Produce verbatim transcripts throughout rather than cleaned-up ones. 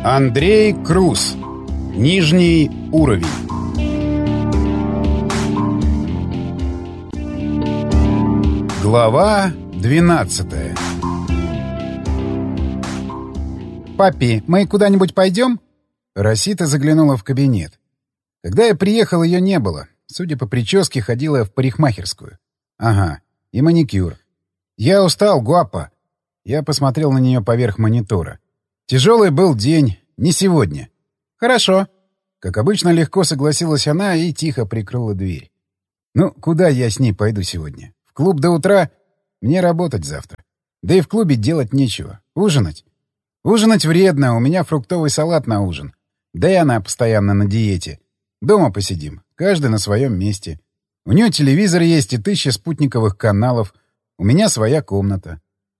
Андрей Круз. Нижний уровень. Глава двенадцатая. «Папи, мы куда-нибудь пойдем?» Росита заглянула в кабинет. Когда я приехал, ее не было. Судя по прическе, ходила в парикмахерскую. Ага, и маникюр. «Я устал, гуапа». Я посмотрел на нее поверх монитора. Тяжелый был день, не сегодня. «Хорошо». Как обычно, легко согласилась она и тихо прикрыла дверь. «Ну, куда я с ней пойду сегодня? В клуб до утра? Мне работать завтра. Да и в клубе делать нечего. Ужинать? Ужинать вредно, у меня фруктовый салат на ужин. Да и она постоянно на диете. Дома посидим, каждый на своем месте. У нее телевизор есть и тысяча спутниковых каналов. У меня своя комната».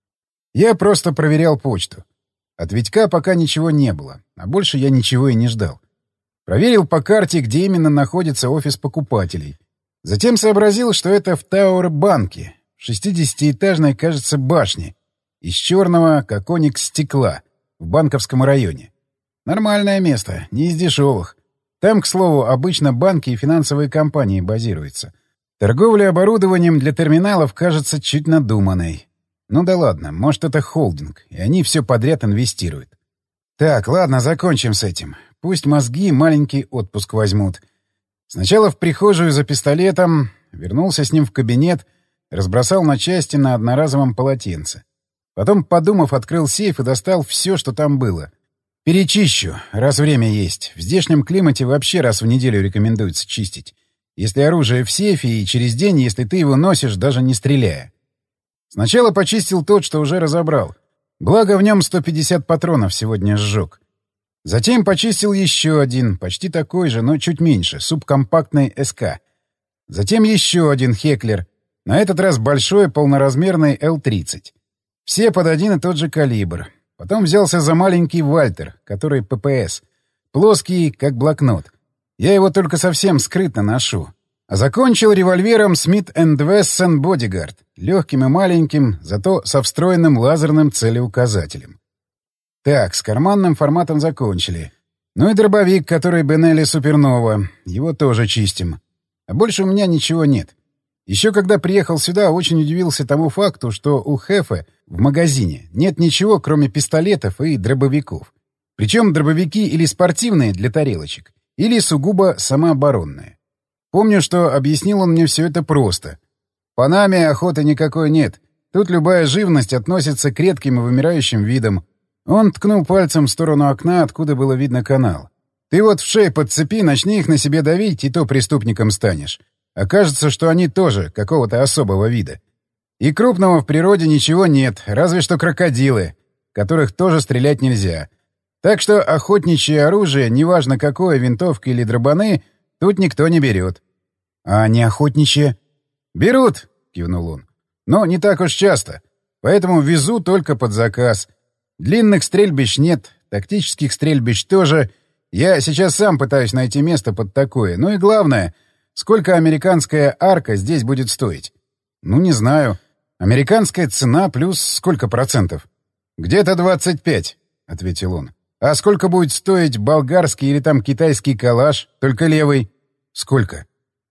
Я просто проверял почту. От Витька пока ничего не было, а больше я ничего и не ждал. Проверил по карте, где именно находится офис покупателей. Затем сообразил, что это в Тауэр-банке, в шестидесятиэтажной, кажется, башне, из черного, как оникс, стекла, в Банковском районе. Нормальное место, не из дешевых. Там, к слову, обычно банки и финансовые компании базируются. Торговля оборудованием для терминалов кажется чуть надуманной. Ну да ладно, может, это холдинг, и они все подряд инвестируют. Так, ладно, закончим с этим. Пусть мозги маленький отпуск возьмут. Сначала в прихожую за пистолетом, вернулся с ним в кабинет, разбросал на части на одноразовом полотенце. Потом, подумав, открыл сейф и достал все, что там было. Перечищу, раз время есть. В здешнем климате вообще раз в неделю рекомендуется чистить. Если оружие в сейфе, и через день, если ты его носишь, даже не стреляя. Сначала почистил тот, что уже разобрал. Благо в нем сто пятьдесят патронов сегодня сжег. Затем почистил еще один, почти такой же, но чуть меньше, субкомпактный СК. Затем еще один Хеклер, на этот раз большой полноразмерный Л тридцать. Все под один и тот же калибр. Потом взялся за маленький Вальтер, который ППС. Плоский, как блокнот. Я его только совсем скрытно ношу. А закончил револьвером Смит энд Вессон Бодигард, легким и маленьким, зато со встроенным лазерным целеуказателем. Так, с карманным форматом закончили. Ну и дробовик, который Бенелли Супернова. Его тоже чистим. А больше у меня ничего нет. Еще когда приехал сюда, очень удивился тому факту, что у Хефе в магазине нет ничего, кроме пистолетов и дробовиков. Причем дробовики или спортивные для тарелочек, или сугубо самооборонные. Помню, что объяснил он мне все это просто. По нами охоты никакой нет. Тут любая живность относится к редким и вымирающим видам. Он ткнул пальцем в сторону окна, откуда было видно канал. Ты вот в шею подцепи, начни их на себе давить, и то преступником станешь. Окажется, что они тоже какого-то особого вида. И крупного в природе ничего нет, разве что крокодилы, которых тоже стрелять нельзя. Так что охотничье оружие, неважно какое, винтовка или дробаны, тут никто не берет. — А не охотничье? — Берут, — кивнул он. — Но не так уж часто. Поэтому везу только под заказ. Длинных стрельбищ нет, тактических стрельбищ тоже. Я сейчас сам пытаюсь найти место под такое. Ну и главное, сколько американская арка здесь будет стоить? Ну, не знаю. Американская цена плюс сколько процентов? — Где-то двадцать пять, — ответил он. — А сколько будет стоить болгарский или там китайский калаш, только левый? — Сколько?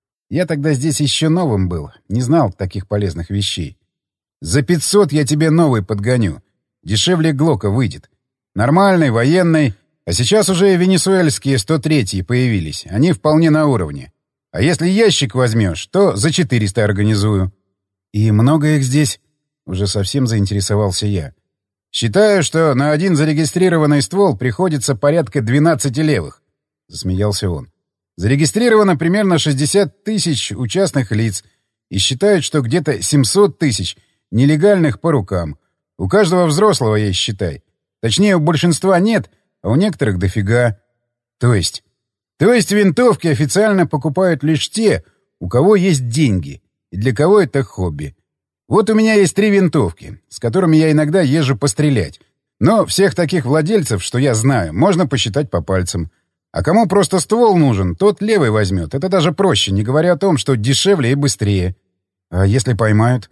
Я тогда здесь еще новым был, не знал таких полезных вещей. — За пятьсот я тебе новый подгоню. Дешевле Глока выйдет. Нормальный, военный. А сейчас уже и венесуэльские сто третьи появились. Они вполне на уровне. А если ящик возьмешь, то за четыреста организую. — И много их здесь? — уже совсем заинтересовался я. — Считаю, что на один зарегистрированный ствол приходится порядка двенадцати левых. — засмеялся он. Зарегистрировано примерно шестьдесят тысяч у частных лиц и считают, что где-то семьсот тысяч нелегальных по рукам. У каждого взрослого есть, считай. Точнее, у большинства нет, а у некоторых дофига. То есть? То есть винтовки официально покупают лишь те, у кого есть деньги, и для кого это хобби. Вот у меня есть три винтовки, с которыми я иногда езжу пострелять. Но всех таких владельцев, что я знаю, можно посчитать по пальцам. А кому просто ствол нужен, тот левый возьмет. Это даже проще, не говоря о том, что дешевле и быстрее. А если поймают?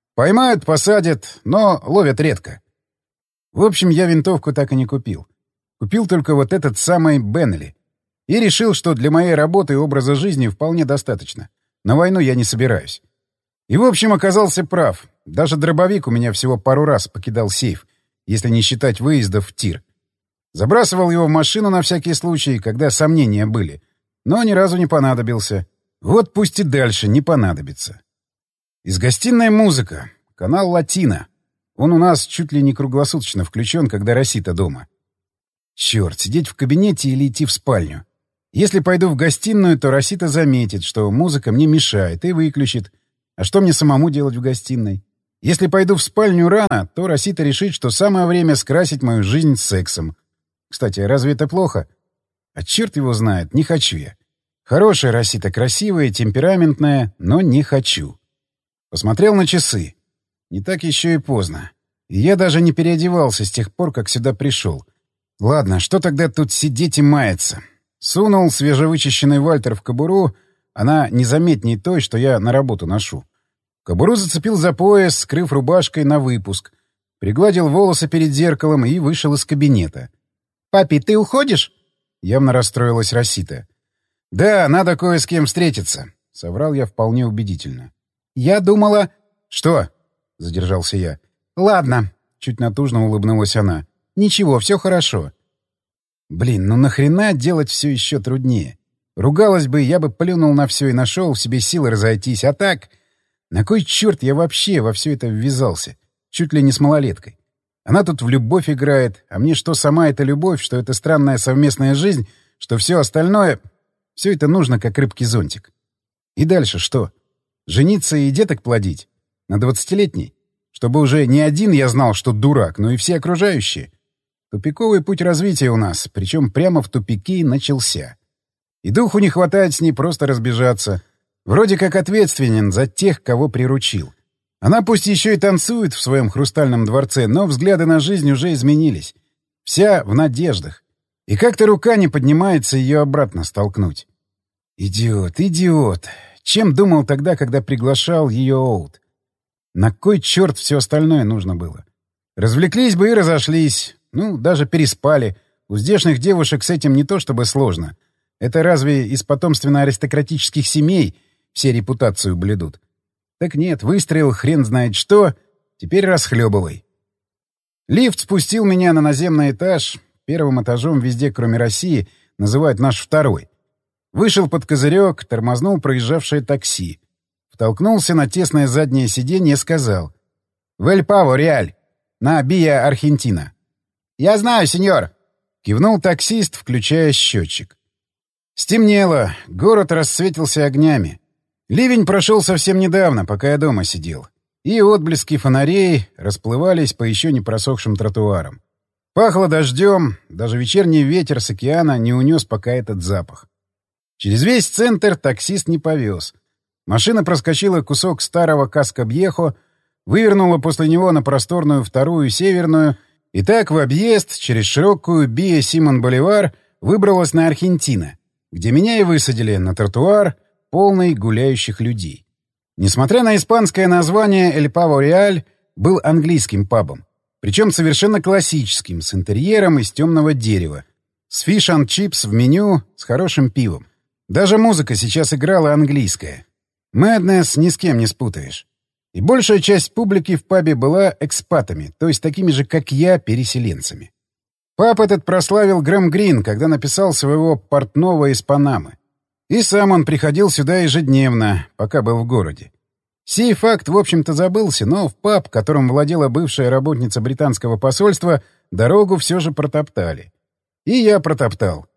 Поймают, посадят, но ловят редко. В общем, я винтовку так и не купил. Купил только вот этот самый Беннелли. И решил, что для моей работы и образа жизни вполне достаточно. На войну я не собираюсь. И, в общем, оказался прав. Даже дробовик у меня всего пару раз покидал сейф, если не считать выездов в тир. Забрасывал его в машину на всякий случай, когда сомнения были. Но ни разу не понадобился. Вот пусть и дальше не понадобится. Из гостиной музыка. Канал «Латино». Он у нас чуть ли не круглосуточно включен, когда Росита дома. Черт, сидеть в кабинете или идти в спальню. Если пойду в гостиную, то Росита заметит, что музыка мне мешает, и выключит. А что мне самому делать в гостиной? Если пойду в спальню рано, то Росита решит, что самое время скрасить мою жизнь сексом. Кстати, разве это плохо? А черт его знает, не хочу я. Хорошая Росита, красивая, темпераментная, но не хочу. Посмотрел на часы. Не так еще и поздно. И я даже не переодевался с тех пор, как сюда пришел. Ладно, что тогда тут сидеть и маяться? Сунул свежевычищенный Вальтер в кобуру, она незаметней той, что я на работу ношу. Кобуру зацепил за пояс, скрыв рубашкой на выпуск. Пригладил волосы перед зеркалом и вышел из кабинета. «Папи, ты уходишь?» Явно расстроилась Росита. «Да, надо кое с кем встретиться», — соврал я вполне убедительно. «Я думала...» «Что?» — задержался я. «Ладно», — чуть натужно улыбнулась она. «Ничего, все хорошо». Блин, ну нахрена делать все еще труднее? Ругалась бы, я бы плюнул на все и нашел в себе силы разойтись. А так, на кой черт я вообще во все это ввязался? Чуть ли не с малолеткой. Она тут в любовь играет, а мне что сама эта любовь, что это странная совместная жизнь, что все остальное... Все это нужно, как рыбке зонтик. И дальше что? Жениться и деток плодить? На двадцатилетней? Чтобы уже не один я знал, что дурак, но и все окружающие. Тупиковый путь развития у нас, причем прямо в тупике начался. И духу не хватает с ней просто разбежаться. Вроде как ответственен за тех, кого приручил. Она пусть еще и танцует в своем хрустальном дворце, но взгляды на жизнь уже изменились. Вся в надеждах. И как-то рука не поднимается ее обратно столкнуть. Идиот, идиот. Чем думал тогда, когда приглашал ее Оут? На кой черт все остальное нужно было? Развлеклись бы и разошлись. Ну, даже переспали. У здешних девушек с этим не то чтобы сложно. Это разве из потомственно-аристократических семей все репутацию блюдут? Так нет, выстрел, хрен знает что. Теперь расхлебывай. Лифт спустил меня на наземный этаж. Первым этажом везде, кроме России, называют наш второй. Вышел под козырек, тормознул проезжавшее такси. Втолкнулся на тесное заднее сиденье и сказал: «В Эль Паво, Реаль, на Биа Аргентина». «Я знаю, сеньор!» — кивнул таксист, включая счетчик. Стемнело, город расцветился огнями. Ливень прошел совсем недавно, пока я дома сидел. И отблески фонарей расплывались по еще не просохшим тротуарам. Пахло дождем, даже вечерний ветер с океана не унес пока этот запах. Через весь центр таксист не повез. Машина проскочила кусок старого Каскобьехо, вывернула после него на просторную вторую северную, и так в объезд через широкую Биа Симон Боливар выбралась на Аргентина, где меня и высадили на тротуар, полный гуляющих людей. Несмотря на испанское название, Эль Паво Реаль был английским пабом. Причем совершенно классическим, с интерьером из темного дерева, с фиш энд чипс в меню, с хорошим пивом. Даже музыка сейчас играла английская. Мэднесс ни с кем не спутаешь. И большая часть публики в пабе была экспатами, то есть такими же, как я, переселенцами. Паб этот прославил Грэм Грин, когда написал своего портного из Панамы. И сам он приходил сюда ежедневно, пока был в городе. Сей факт, в общем-то, забылся, но в паб, которым владела бывшая работница британского посольства, дорогу все же протоптали. И я протоптал.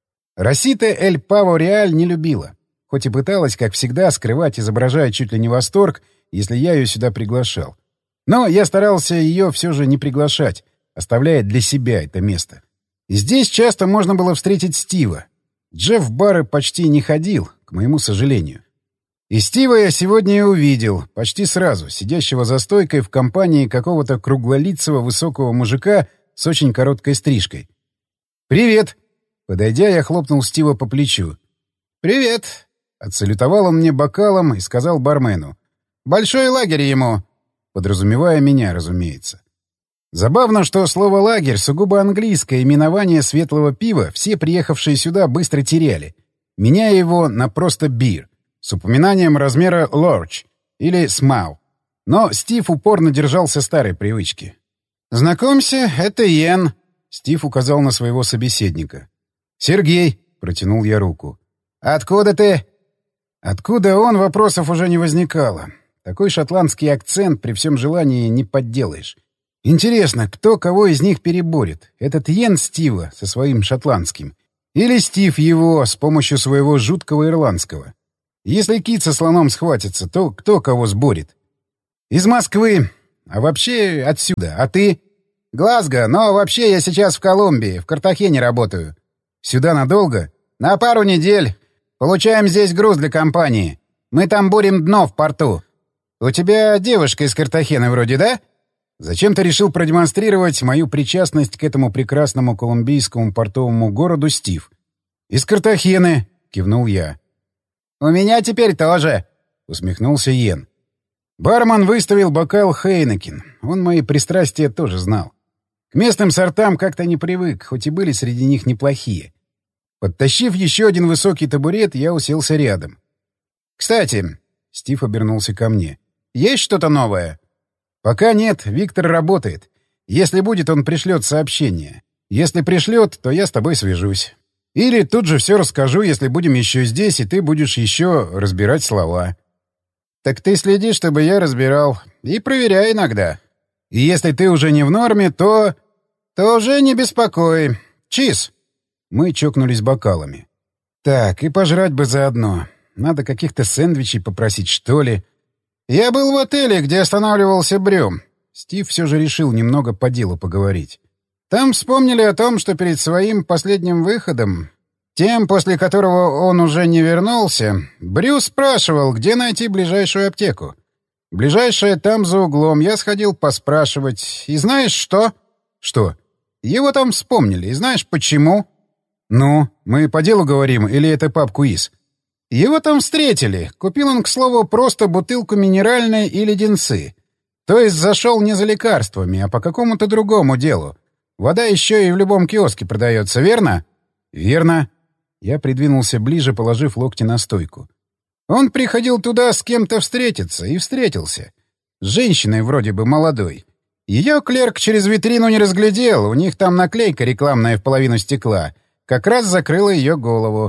Росита Эль Паво Реаль не любила, хоть и пыталась, как всегда, скрывать, изображая чуть ли не восторг, если я ее сюда приглашал. Но я старался ее все же не приглашать, оставляя для себя это место. И здесь часто можно было встретить Стива. Джефф в бары почти не ходил, к моему сожалению. И Стива я сегодня и увидел, почти сразу, сидящего за стойкой в компании какого-то круглолицего высокого мужика с очень короткой стрижкой. «Привет!» Подойдя, я хлопнул Стива по плечу. «Привет!» Отсалютовал он мне бокалом и сказал бармену. «Большой лагерь ему!» Подразумевая меня, разумеется. Забавно, что слово «лагерь» — сугубо английское именование светлого пива все приехавшие сюда быстро теряли, меняя его на просто «бир» с упоминанием размера «large» или «small». Но Стив упорно держался старой привычки. «Знакомься, это Йен», — Стив указал на своего собеседника. «Сергей», — протянул я руку. «Откуда ты?» Откуда он, вопросов уже не возникало. Такой шотландский акцент при всем желании не подделаешь. Интересно, кто кого из них переборет? Этот Йен Стива со своим шотландским? Или Стив его с помощью своего жуткого ирландского? Если кит со слоном схватится, то кто кого сборит? Из Москвы. А вообще отсюда. А ты? Глазго, но вообще я сейчас в Колумбии, в Картахене работаю. Сюда надолго? На пару недель. Получаем здесь груз для компании. Мы там бурим дно в порту. У тебя девушка из Картахены вроде, да? Зачем-то решил продемонстрировать мою причастность к этому прекрасному колумбийскому портовому городу Стив. «Из Картахены», — кивнул я. «У меня теперь тоже», — усмехнулся Йен. Бармен выставил бокал Хейнекен. Он мои пристрастия тоже знал. К местным сортам как-то не привык, хоть и были среди них неплохие. Подтащив еще один высокий табурет, я уселся рядом. «Кстати», — Стив обернулся ко мне, — «есть что-то новое?» «Пока нет, Виктор работает. Если будет, он пришлет сообщение. Если пришлет, то я с тобой свяжусь. Или тут же все расскажу, если будем еще здесь, и ты будешь еще разбирать слова». «Так ты следи, чтобы я разбирал. И проверяй иногда. И если ты уже не в норме, то... то уже не беспокой. Чиз!» Мы чокнулись бокалами. «Так, и пожрать бы заодно. Надо каких-то сэндвичей попросить, что ли». «Я был в отеле, где останавливался Брюм». Стив все же решил немного по делу поговорить. «Там вспомнили о том, что перед своим последним выходом, тем, после которого он уже не вернулся, Брю спрашивал, где найти ближайшую аптеку. Ближайшая там за углом. Я сходил поспрашивать. И знаешь что?» «Что?» «Его там вспомнили. И знаешь почему?» «Ну, мы по делу говорим, или это паб-квиз?» «Его там встретили. Купил он, к слову, просто бутылку минеральной и леденцы. То есть зашел не за лекарствами, а по какому-то другому делу. Вода еще и в любом киоске продается, верно?» «Верно». Я придвинулся ближе, положив локти на стойку. Он приходил туда с кем-то встретиться, и встретился. С женщиной вроде бы молодой. Ее клерк через витрину не разглядел, у них там наклейка рекламная в половину стекла. Как раз закрыла ее голову.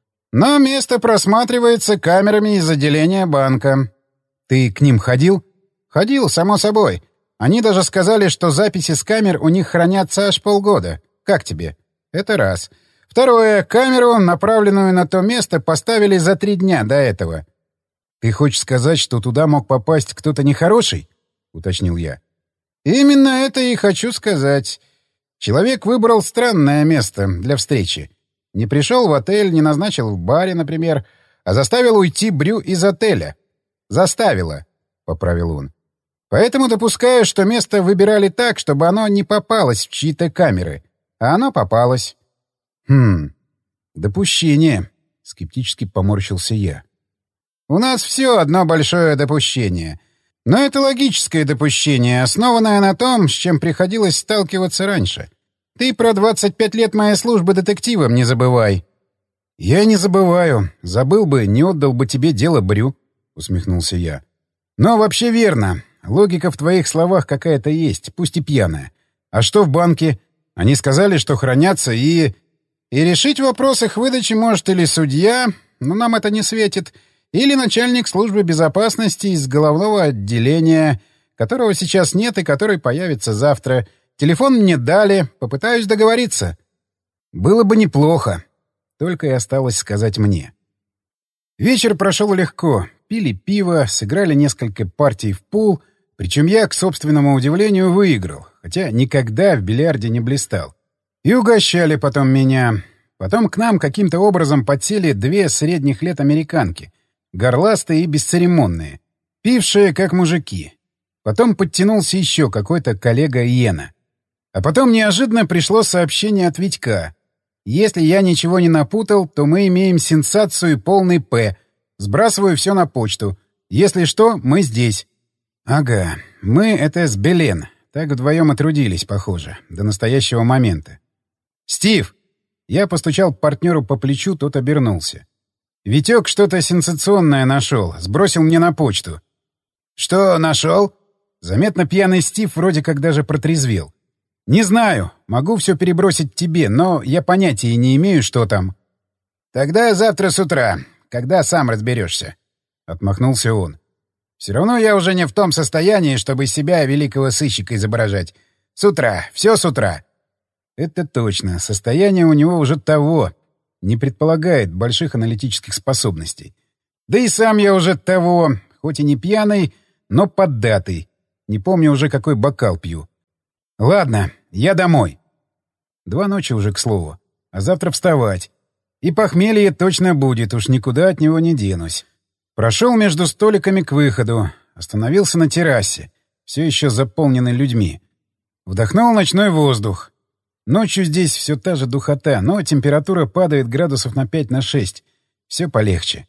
Но место просматривается камерами из отделения банка. Ты к ним ходил? Ходил, само собой. Они даже сказали, что записи с камер у них хранятся аж полгода. Как тебе? Это раз. Второе. Камеру, направленную на то место, поставили за три дня до этого. Ты хочешь сказать, что туда мог попасть кто-то нехороший? Уточнил я. Именно это и хочу сказать. Человек выбрал странное место для встречи. Не пришел в отель, не назначил в баре, например, а заставил уйти Брю из отеля. «Заставила», — поправил он. «Поэтому допускаю, что место выбирали так, чтобы оно не попалось в чьи-то камеры. А оно попалось». «Хм... допущение», — скептически поморщился я. «У нас все одно большое допущение. Но это логическое допущение, основанное на том, с чем приходилось сталкиваться раньше. Ты про двадцать пять лет моей службы детективом не забывай». «Я не забываю. Забыл бы, не отдал бы тебе дело Брю», — усмехнулся я. «Но вообще верно. Логика в твоих словах какая-то есть, пусть и пьяная. А что в банке? Они сказали, что хранятся и... И решить вопрос их выдачи может или судья, но нам это не светит, или начальник службы безопасности из головного отделения, которого сейчас нет и который появится завтра. Телефон мне дали, попытаюсь договориться». «Было бы неплохо», — только и осталось сказать мне. Вечер прошел легко. Пили пиво, сыграли несколько партий в пул, причем я, к собственному удивлению, выиграл, хотя никогда в бильярде не блистал. И угощали потом меня. Потом к нам каким-то образом подсели две средних лет американки, горластые и бесцеремонные, пившие как мужики. Потом подтянулся еще какой-то коллега Йена. А потом неожиданно пришло сообщение от Витька. Если я ничего не напутал, то мы имеем сенсацию полный «П». Сбрасываю все на почту. Если что, мы здесь. Ага, мы — это с Белен. Так вдвоем и трудились, похоже, до настоящего момента. «Стив!» Я постучал партнеру по плечу, тот обернулся. «Витек что-то сенсационное нашел, сбросил мне на почту». «Что нашел?» Заметно пьяный Стив вроде как даже протрезвел. «Не знаю. Могу все перебросить тебе, но я понятия не имею, что там». «Тогда завтра с утра, когда сам разберешься», — отмахнулся он. «Все равно я уже не в том состоянии, чтобы себя великого сыщика изображать. С утра, все с утра». Это точно. Состояние у него уже того. Не предполагает больших аналитических способностей. Да и сам я уже того, хоть и не пьяный, но поддатый. Не помню уже, какой бокал пью. Ладно, я домой. Два ночи уже, к слову. А завтра вставать. И похмелье точно будет, уж никуда от него не денусь. Прошел между столиками к выходу. Остановился на террасе, все еще заполненной людьми. Вдохнул ночной воздух. Ночью здесь все та же духота, но температура падает градусов на пять на шесть. Все полегче.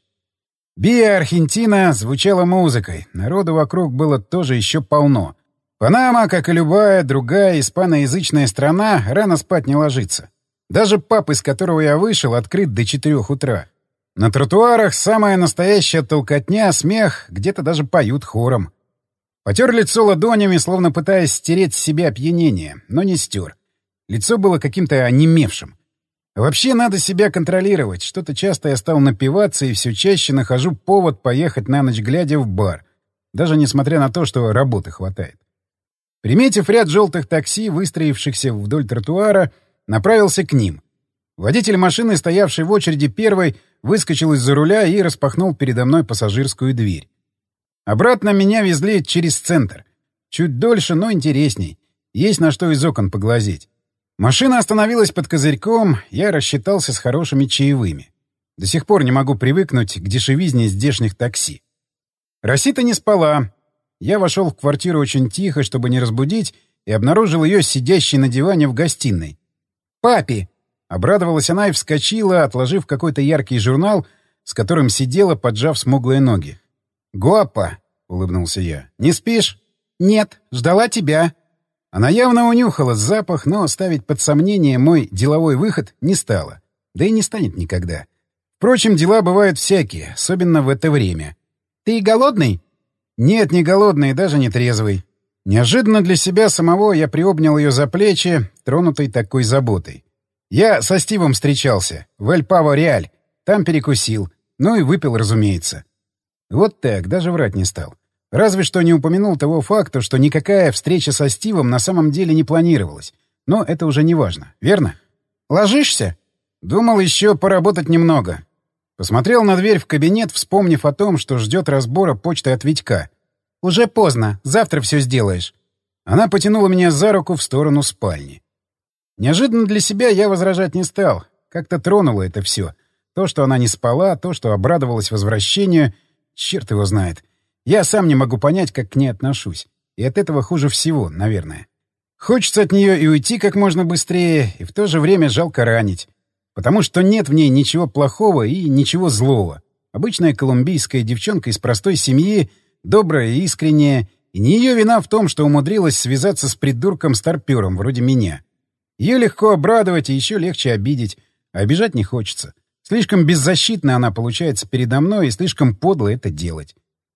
Биа Аргентина звучала музыкой. Народу вокруг было тоже еще полно. Панама, как и любая другая испаноязычная страна, рано спать не ложится. Даже паб, из которого я вышел, открыт до четырех утра. На тротуарах самая настоящая толкотня, смех, где-то даже поют хором. Потер лицо ладонями, словно пытаясь стереть с себя опьянение, но не стер. Лицо было каким-то онемевшим. Вообще надо себя контролировать. Что-то часто я стал напиваться и все чаще нахожу повод поехать на ночь глядя в бар. Даже несмотря на то, что работы хватает. Приметив ряд желтых такси, выстроившихся вдоль тротуара, направился к ним. Водитель машины, стоявший в очереди первой, выскочил из-за руля и распахнул передо мной пассажирскую дверь. Обратно меня везли через центр. Чуть дольше, но интересней. Есть на что из окон поглазеть. Машина остановилась под козырьком, я рассчитался с хорошими чаевыми. До сих пор не могу привыкнуть к дешевизне здешних такси. Расита не спала. Я вошел в квартиру очень тихо, чтобы не разбудить, и обнаружил ее сидящей на диване в гостиной. «Папи!» — обрадовалась она и вскочила, отложив какой-то яркий журнал, с которым сидела, поджав смуглые ноги. «Гуапа!» — улыбнулся я. «Не спишь?» «Нет, ждала тебя». Она явно унюхала запах, но ставить под сомнение мой деловой выход не стала. Да и не станет никогда. Впрочем, дела бывают всякие, особенно в это время. «Ты голодный?» «Нет, не голодный, даже не трезвый». Неожиданно для себя самого я приобнял ее за плечи, тронутой такой заботой. Я со Стивом встречался, в Эль-Паво-Реаль. Там перекусил. Ну и выпил, разумеется. Вот так, даже врать не стал. Разве что не упомянул того факта, что никакая встреча со Стивом на самом деле не планировалась. Но это уже не важно, верно? «Ложишься?» Думал еще поработать немного. Посмотрел на дверь в кабинет, вспомнив о том, что ждет разбора почты от Витька. «Уже поздно, завтра все сделаешь». Она потянула меня за руку в сторону спальни. Неожиданно для себя я возражать не стал. Как-то тронуло это все. То, что она не спала, то, что обрадовалась возвращению. Черт его знает. Я сам не могу понять, как к ней отношусь. И от этого хуже всего, наверное. Хочется от нее и уйти как можно быстрее, и в то же время жалко ранить. Потому что нет в ней ничего плохого и ничего злого. Обычная колумбийская девчонка из простой семьи, добрая и искренняя, и не ее вина в том, что умудрилась связаться с придурком-старпёром вроде меня. Ее легко обрадовать и еще легче обидеть, а обижать не хочется. Слишком беззащитна она получается передо мной, и слишком подло это делать.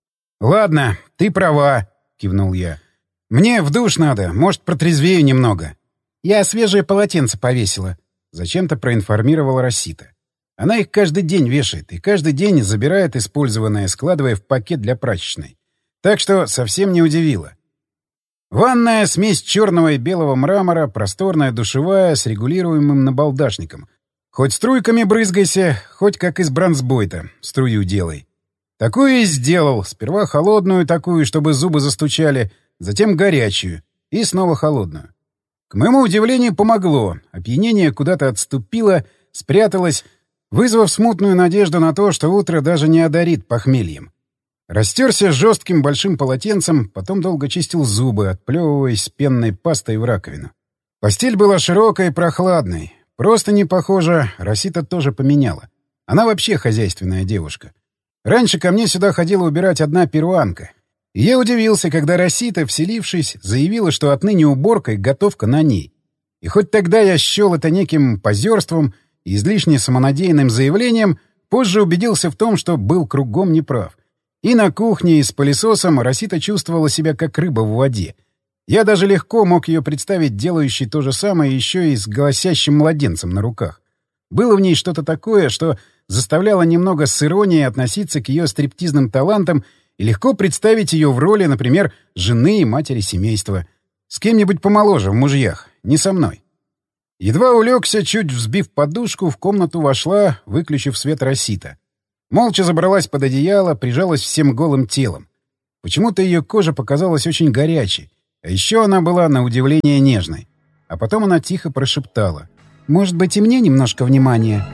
«Ладно, ты права», — кивнул я. «Мне в душ надо, может, протрезвею немного». «Я свежее полотенце повесила», — зачем-то проинформировала Расита. Она их каждый день вешает и каждый день забирает использованное, складывая в пакет для прачечной. Так что совсем не удивило. Ванная — смесь черного и белого мрамора, просторная душевая с регулируемым набалдашником. Хоть струйками брызгайся, хоть как из бронзбойта, струю делай. Такую и сделал. Сперва холодную такую, чтобы зубы застучали, затем горячую и снова холодную. К моему удивлению, помогло. Опьянение куда-то отступило, спряталось, вызвав смутную надежду на то, что утро даже не одарит похмельем. Растерся жестким большим полотенцем, потом долго чистил зубы, отплевываясь пенной пастой в раковину. Постель была широкой и прохладной. Просто не похоже, Расита тоже поменяла. Она вообще хозяйственная девушка. Раньше ко мне сюда ходила убирать одна перуанка. И я удивился, когда Росита, вселившись, заявила, что отныне уборка и готовка на ней. И хоть тогда я счел это неким позерством и излишне самонадеянным заявлением, позже убедился в том, что был кругом неправ. И на кухне, и с пылесосом Росита чувствовала себя как рыба в воде. Я даже легко мог ее представить делающей то же самое еще и с голосящим младенцем на руках. Было в ней что-то такое, что заставляло немного с иронией относиться к ее стриптизным талантам и легко представить ее в роли, например, жены и матери семейства. С кем-нибудь помоложе в мужьях, не со мной. Едва улегся, чуть взбив подушку, в комнату вошла, выключив свет, Росита. Молча забралась под одеяло, прижалась всем голым телом. Почему-то ее кожа показалась очень горячей, а еще она была на удивление нежной. А потом она тихо прошептала: «Может быть, и мне немножко внимания?»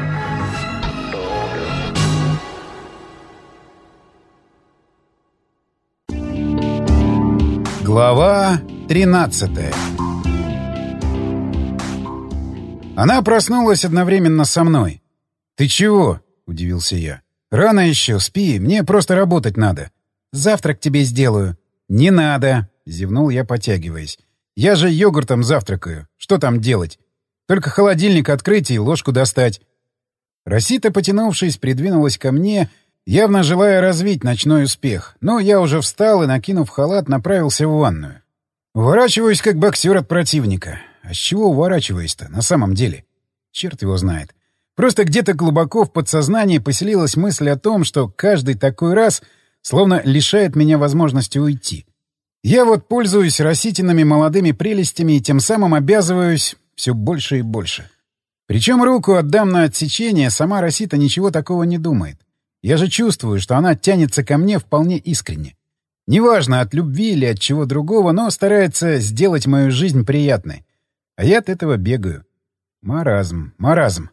Глава тринадцатая. Она проснулась одновременно со мной. «Ты чего?» — удивился я. «Рано еще, спи, мне просто работать надо. Завтрак тебе сделаю». «Не надо», — зевнул я, потягиваясь. «Я же йогуртом завтракаю. Что там делать? Только холодильник открыть и ложку достать». Росита, потянувшись, придвинулась ко мне, явно желая развить ночной успех. Но я уже встал и, накинув халат, направился в ванную. Уворачиваюсь, как боксер от противника. А с чего уворачиваюсь-то, на самом деле? Черт его знает. Просто где-то глубоко в подсознании поселилась мысль о том, что каждый такой раз словно лишает меня возможности уйти. Я вот пользуюсь Роситиными молодыми прелестями и тем самым обязываюсь все больше и больше. Причем руку отдам на отсечение, сама Росита ничего такого не думает. Я же чувствую, что она тянется ко мне вполне искренне. Неважно, от любви или от чего другого, но старается сделать мою жизнь приятной. А я от этого бегаю. Маразм, маразм.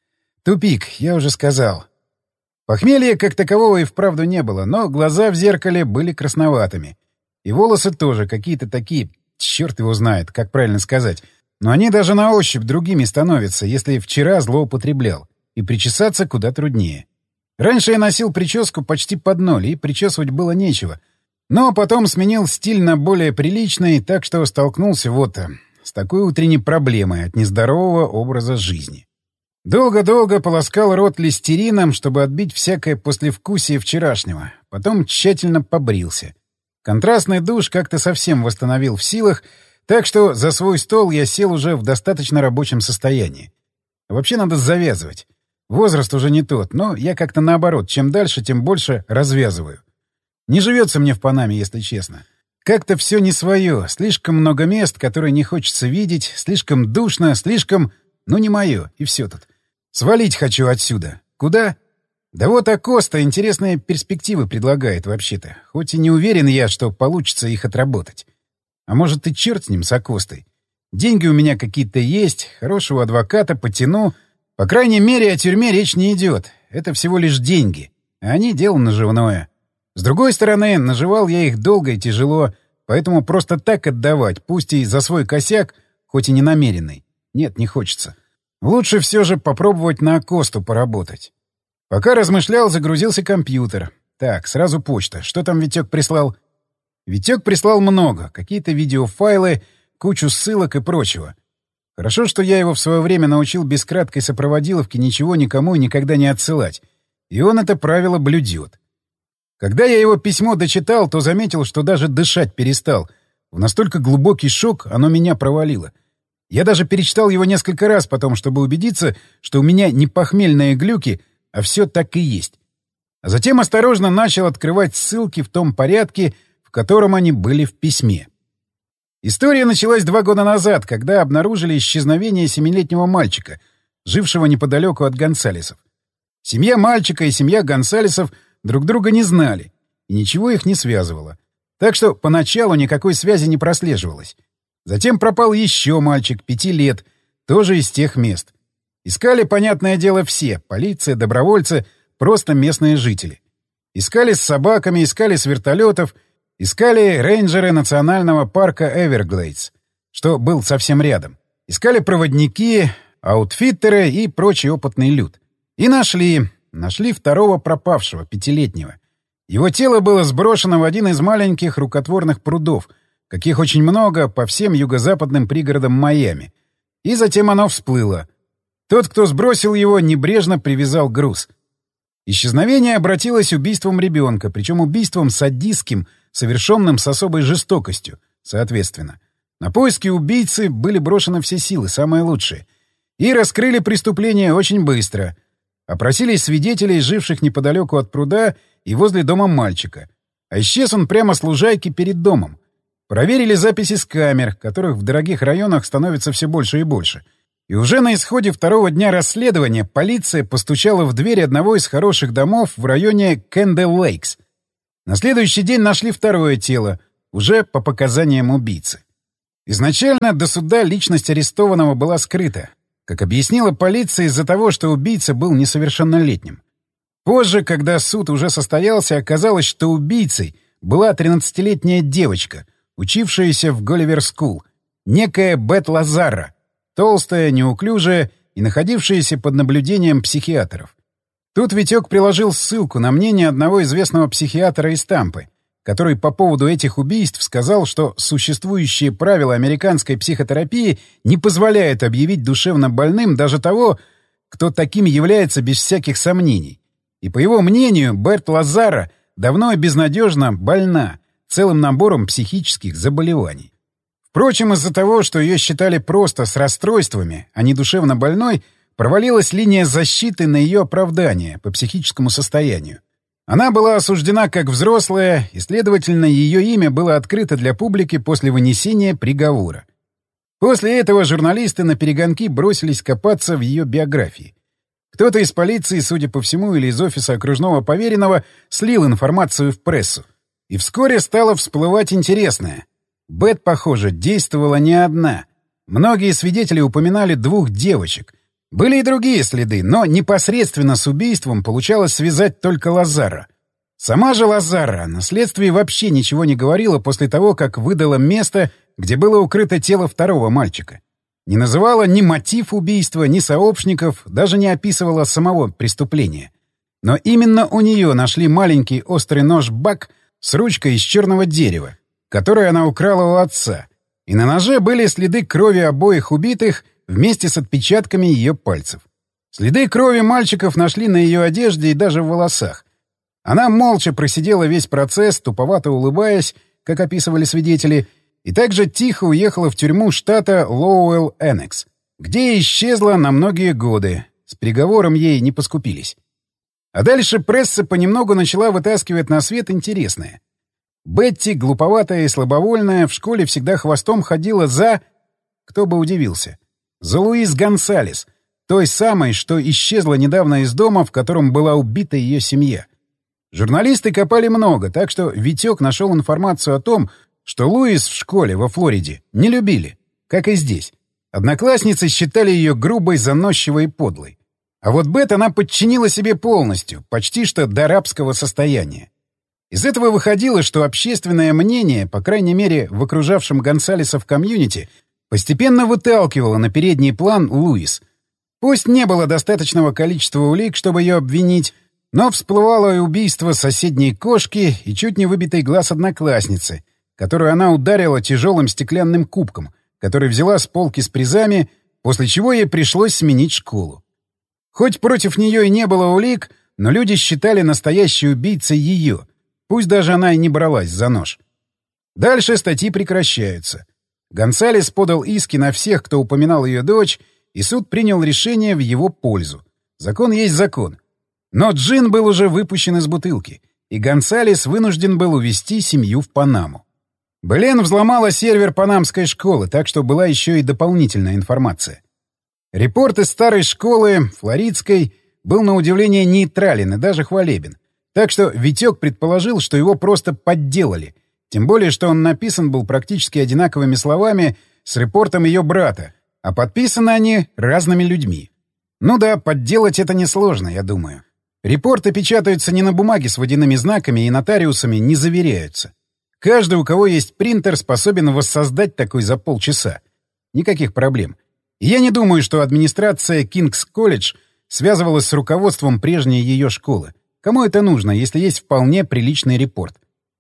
Тупик, я уже сказал. Похмелья как такового и вправду не было, но глаза в зеркале были красноватыми. И волосы тоже какие-то такие, черт его знает, как правильно сказать. Но они даже на ощупь другими становятся, если вчера злоупотреблял. И причесаться куда труднее. Раньше я носил прическу почти под ноль, и причесывать было нечего. Но потом сменил стиль на более приличный, так что столкнулся вот с такой утренней проблемой от нездорового образа жизни. Долго-долго полоскал рот листерином, чтобы отбить всякое послевкусие вчерашнего. Потом тщательно побрился. Контрастный душ как-то совсем восстановил в силах, так что за свой стол я сел уже в достаточно рабочем состоянии. Вообще надо завязывать. Возраст уже не тот, но я как-то наоборот, чем дальше, тем больше развязываю. Не живется мне в Панаме, если честно. Как-то все не свое, слишком много мест, которые не хочется видеть, слишком душно, слишком... Ну, не мое, и все тут. Свалить хочу отсюда. Куда? Да вот Акоста интересные перспективы предлагает вообще-то, хоть и не уверен я, что получится их отработать. А может, и черт с ним, с Акостой. Деньги у меня какие-то есть, хорошего адвоката потяну. По крайней мере, о тюрьме речь не идет. Это всего лишь деньги, а они дело наживное. С другой стороны, наживал я их долго и тяжело, поэтому просто так отдавать, пусть и за свой косяк, хоть и не намеренный. Нет, не хочется. Лучше все же попробовать на Акосту поработать. Пока размышлял, загрузился компьютер. Так, сразу почта. Что там Витек прислал? Витек прислал много. Какие-то видеофайлы, кучу ссылок и прочего. Хорошо, что я его в свое время научил без краткой сопроводиловки ничего никому и никогда не отсылать. И он это правило блюдет. Когда я его письмо дочитал, то заметил, что даже дышать перестал. В настолько глубокий шок оно меня провалило. Я даже перечитал его несколько раз потом, чтобы убедиться, что у меня не похмельные глюки, а все так и есть. А затем осторожно начал открывать ссылки в том порядке, в котором они были в письме. История началась два года назад, когда обнаружили исчезновение семилетнего мальчика, жившего неподалеку от Гонсалесов. Семья мальчика и семья Гонсалесов друг друга не знали, и ничего их не связывало. Так что поначалу никакой связи не прослеживалось. Затем пропал еще мальчик, пяти лет, тоже из тех мест. Искали, понятное дело, все — полиция, добровольцы, просто местные жители. Искали с собаками, искали с вертолетов, искали рейнджеры национального парка Эверглейдс, что был совсем рядом. Искали проводники, аутфиттеры и прочий опытный люд. И нашли, нашли второго пропавшего, пятилетнего. Его тело было сброшено в один из маленьких рукотворных прудов, каких очень много по всем юго-западным пригородам Майами. И затем оно всплыло. Тот, кто сбросил его, небрежно привязал груз. Исчезновение обратилось убийством ребенка, причем убийством садистским, совершенным с особой жестокостью, соответственно. На поиски убийцы были брошены все силы, самые лучшие. И раскрыли преступление очень быстро. Опросили свидетелей, живших неподалеку от пруда и возле дома мальчика. А исчез он прямо с лужайки перед домом. Проверили записи с камер, которых в дорогих районах становится все больше и больше. И уже на исходе второго дня расследования полиция постучала в дверь одного из хороших домов в районе Кэндл-Лейкс. На следующий день нашли второе тело, уже по показаниям убийцы. Изначально до суда личность арестованного была скрыта, как объяснила полиция, из-за того, что убийца был несовершеннолетним. Позже, когда суд уже состоялся, оказалось, что убийцей была тринадцатилетняя девочка, учившаяся в Голливер-скул, некая Бет Лазарра, толстая, неуклюжая и находившаяся под наблюдением психиатров. Тут Витек приложил ссылку на мнение одного известного психиатра из Тампы, который по поводу этих убийств сказал, что существующие правила американской психотерапии не позволяют объявить душевно больным даже того, кто таким является без всяких сомнений. И по его мнению, Бет Лазарра давно и безнадежно больна целым набором психических заболеваний. Впрочем, из-за того, что ее считали просто с расстройствами, а не душевно больной, провалилась линия защиты на ее оправдание по психическому состоянию. Она была осуждена как взрослая, и, следовательно, ее имя было открыто для публики после вынесения приговора. После этого журналисты наперегонки бросились копаться в ее биографии. Кто-то из полиции, судя по всему, или из офиса окружного поверенного, слил информацию в прессу. И вскоре стало всплывать интересное. Бет, похоже, действовала не одна. Многие свидетели упоминали двух девочек. Были и другие следы, но непосредственно с убийством получалось связать только Лазарра. Сама же Лазарра на следствии вообще ничего не говорила после того, как выдала место, где было укрыто тело второго мальчика. Не называла ни мотив убийства, ни сообщников, даже не описывала самого преступления. Но именно у нее нашли маленький острый нож-бак с ручкой из черного дерева, который она украла у отца. И на ноже были следы крови обоих убитых вместе с отпечатками ее пальцев. Следы крови мальчиков нашли на ее одежде и даже в волосах. Она молча просидела весь процесс, туповато улыбаясь, как описывали свидетели, и также тихо уехала в тюрьму штата Лоуэлл-Эннекс, где исчезла на многие годы. С приговором ей не поскупились. А дальше пресса понемногу начала вытаскивать на свет интересное. Бетти, глуповатая и слабовольная, в школе всегда хвостом ходила за... Кто бы удивился. За Луис Гонсалес, той самой, что исчезла недавно из дома, в котором была убита ее семья. Журналисты копали много, так что Витек нашел информацию о том, что Луис в школе во Флориде не любили, как и здесь. Одноклассницы считали ее грубой, заносчивой и подлой. А вот Бет она подчинила себе полностью, почти что до рабского состояния. Из этого выходило, что общественное мнение, по крайней мере в окружавшем Гонсалеса комьюнити, постепенно выталкивало на передний план Луис. Пусть не было достаточного количества улик, чтобы ее обвинить, но всплывало и убийство соседней кошки и чуть не выбитый глаз одноклассницы, которую она ударила тяжелым стеклянным кубком, который взяла с полки с призами, после чего ей пришлось сменить школу. Хоть против нее и не было улик, но люди считали настоящей убийцей ее, пусть даже она и не бралась за нож. Дальше статьи прекращаются. Гонсалес подал иски на всех, кто упоминал ее дочь, и суд принял решение в его пользу. Закон есть закон. Но джин был уже выпущен из бутылки, и Гонсалес вынужден был увезти семью в Панаму. Белен взломала сервер панамской школы, так что была еще и дополнительная информация. Репорт из старой школы, флоридской, был на удивление нейтрален и даже хвалебен. Так что Витек предположил, что его просто подделали, тем более, что он написан был практически одинаковыми словами с репортом ее брата, а подписаны они разными людьми. Ну да, подделать это несложно, я думаю. Репорты печатаются не на бумаге с водяными знаками и нотариусами не заверяются. Каждый, у кого есть принтер, способен воссоздать такой за полчаса. Никаких проблем. И я не думаю, что администрация Кингс-колледж связывалась с руководством прежней ее школы. Кому это нужно, если есть вполне приличный репорт?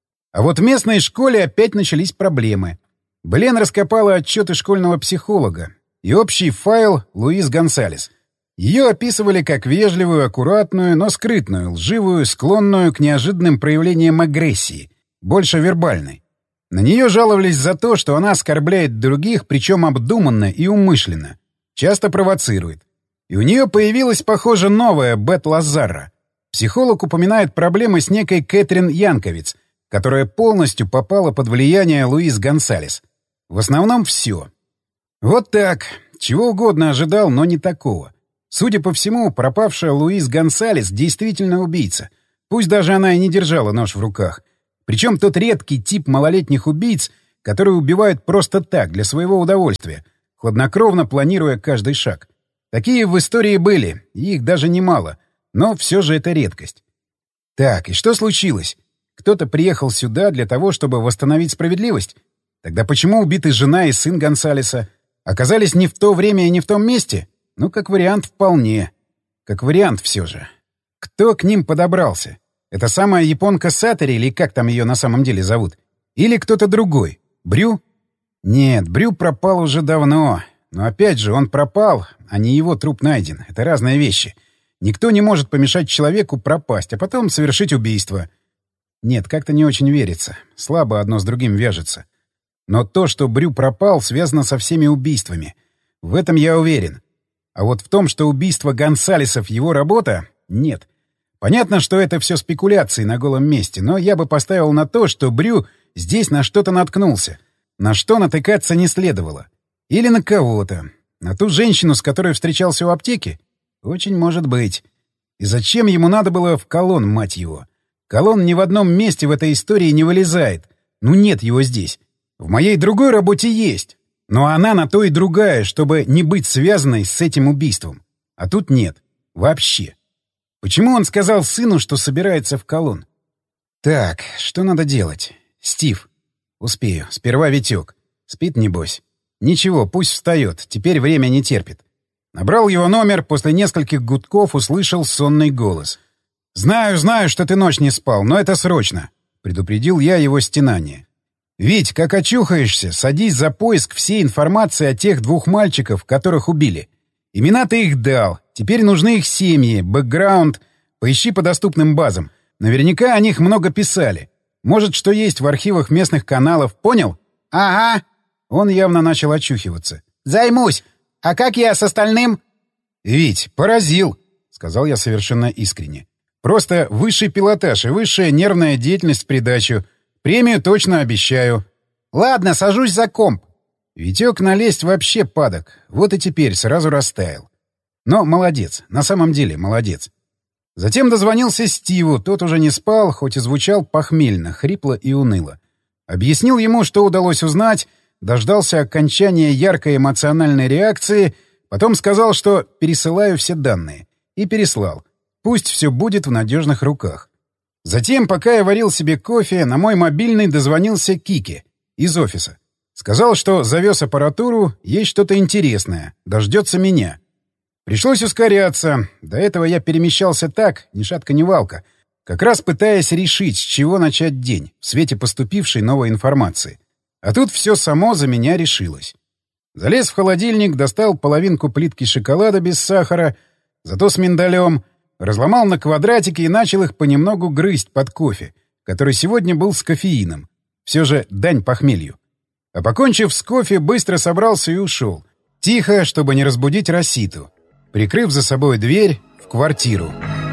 А вот в местной школе опять начались проблемы. Белен раскопала отчеты школьного психолога и общий файл Луис Гонсалес. Ее описывали как вежливую, аккуратную, но скрытную, лживую, склонную к неожиданным проявлениям агрессии, больше вербальной. На нее жаловались за то, что она оскорбляет других, причем обдуманно и умышленно, часто провоцирует. И у нее появилась, похоже, новая Бет Лазарра. Психолог упоминает проблемы с некой Кэтрин Янковиц, которая полностью попала под влияние Луис Гонсалес. В основном все. Вот так. Чего угодно ожидал, но не такого. Судя по всему, пропавшая Луис Гонсалес действительно убийца. Пусть даже она и не держала нож в руках. Причем тот редкий тип малолетних убийц, которые убивают просто так, для своего удовольствия, хладнокровно планируя каждый шаг. Такие в истории были, и их даже немало, но все же это редкость. Так, и что случилось? Кто-то приехал сюда для того, чтобы восстановить справедливость? Тогда почему убиты жена и сын Гонсалеса? Оказались не в то время и не в том месте? Ну, как вариант, вполне. Как вариант все же. Кто к ним подобрался? Это самая японка Сатори, или как там ее на самом деле зовут? Или кто-то другой? Брю? Нет, Брю пропал уже давно. Но опять же, он пропал, а не его труп найден. Это разные вещи. Никто не может помешать человеку пропасть, а потом совершить убийство. Нет, как-то не очень верится. Слабо одно с другим вяжется. Но то, что Брю пропал, связано со всеми убийствами. В этом я уверен. А вот в том, что убийство Гонсалесов — его работа — нет. Понятно, что это все спекуляции на голом месте, но я бы поставил на то, что Брю здесь на что-то наткнулся. На что натыкаться не следовало. Или на кого-то. На ту женщину, с которой встречался у аптеки? Очень может быть. И зачем ему надо было в Колон, мать его? Колон ни в одном месте в этой истории не вылезает. Ну нет его здесь. В моей другой работе есть. Но она на то и другая, чтобы не быть связанной с этим убийством. А тут нет. Вообще. Почему он сказал сыну, что собирается в Колон? Так, что надо делать? Стив. Успею. Сперва Витек. Спит, небось. Ничего, пусть встает. Теперь время не терпит. Набрал его номер, после нескольких гудков услышал сонный голос. «Знаю, знаю, что ты ночь не спал, но это срочно», — предупредил я его стенание. «Вить, как очухаешься, садись за поиск всей информации о тех двух мальчиков, которых убили. Имена ты их дал, теперь нужны их семьи, бэкграунд. Поищи по доступным базам. Наверняка о них много писали. Может, что есть в архивах местных каналов, понял?» «Ага». Он явно начал очухиваться. «Займусь. А как я с остальным?» «Вить, поразил», — сказал я совершенно искренне. «Просто высший пилотаж и высшая нервная деятельность в придачу. Премию точно обещаю». «Ладно, сажусь за комп». Витек налезть вообще падок. Вот и теперь сразу растаял. Но молодец. На самом деле молодец. Затем дозвонился Стиву. Тот уже не спал, хоть и звучал похмельно, хрипло и уныло. Объяснил ему, что удалось узнать, дождался окончания яркой эмоциональной реакции, потом сказал, что пересылаю все данные. И переслал. Пусть все будет в надежных руках. Затем, пока я варил себе кофе, на мой мобильный дозвонился Кики из офиса. Сказал, что завез аппаратуру, есть что-то интересное, дождется меня. Пришлось ускоряться. До этого я перемещался так, ни шатка ни валка, как раз пытаясь решить, с чего начать день, в свете поступившей новой информации. А тут все само за меня решилось. Залез в холодильник, достал половинку плитки шоколада без сахара, зато с миндалем, разломал на квадратики и начал их понемногу грызть под кофе, который сегодня был с кофеином. Все же дань похмелью. А покончив с кофе, быстро собрался и ушел. Тихо, чтобы не разбудить Роситу. Прикрыв за собой дверь в квартиру.